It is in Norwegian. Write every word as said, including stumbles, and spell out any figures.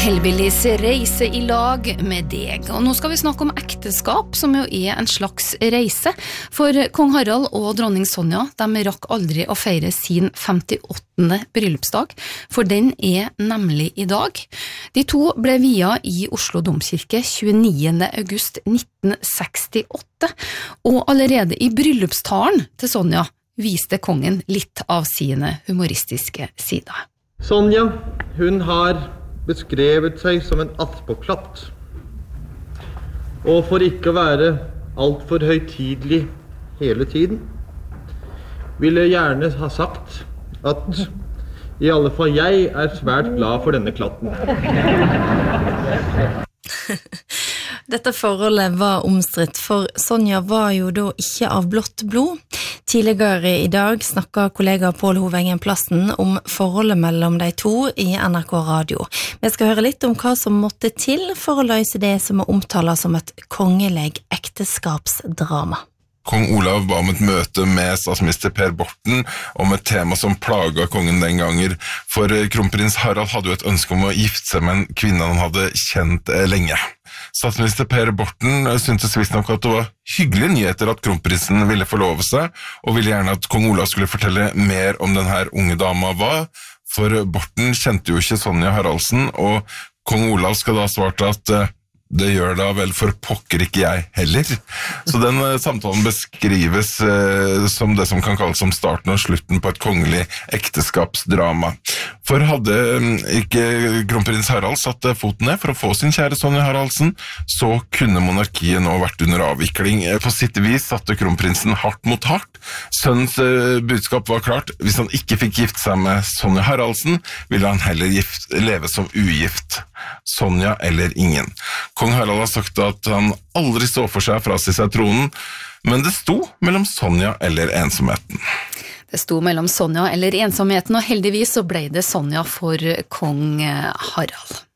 Hellbillies reise I lag med deg. Og nå skal vi snakke om ekteskap, som jo er en slags reise. For kong Harald og dronning Sonja, de rakk aldri å feire sin femtiåttende bryllupsdag, for den er nemlig I dag. De to ble viet I Oslo Domkirke tjueniende august nitten sekstiåtte, og allerede I bryllupstalen til Sonja viste kongen litt av sine humoristiske sider. Sonja, hun har beskrevet seg som en attpåklatt. Og for ikke å være alt for høytidelig hele tiden, vil jeg gjerne ha sagt at I alle fall jeg er svært glad for denne klatten. Dette forholdet var omstridt, for Sonja var jo da ikke av blått blod. Tidligere I dag snakket kollega Pål Hovengen Plassen om forholdet mellom de to I N R K Radio. Vi skal høre litt om hva som måtte til for å løse det som er omtalt som et kongelig ekteskapsdrama. Kong Olav ba om et møte med statsminister Per Borten om et tema som plaget kongen den ganger, for kronprins Harald hadde jo et ønske om å gifte seg med en kvinne han hadde kjent lenge. Statsminister Per Borten syntes visstnok at det var hyggelige nyheter at kronprinsen ville forlove seg, og ville gjerne at kong Olav skulle fortelle mer om den her unge dama var, for Borten kjente jo ikke Sonja Haraldsen, og kong Olav skal da svarte at det gjør da vel for pokker ikke jeg heller. Så den uh, samtalen beskrives uh, som det som kan kalles som starten og slutten på et kongelig ekteskapsdrama. For hadde um, ikke kronprins Harald satt uh, foten ned for å få sin kjære Sonja Haraldsen, så kunne monarkiet nå vært under avvikling. På sitt vis satte kronprinsen hardt mot hardt. Sønnens uh, budskap var klart. Hvis han ikke fikk gifte seg med Sonja Haraldsen, ville han heller gift, leve som ugift. Sonja eller ingen. Kong Harald har sagt at han aldri så for seg fra seg tronen, men det sto mellom Sonja eller ensomheten. Det sto mellom Sonja eller ensomheten, og heldigvis så ble det Sonja for kong Harald.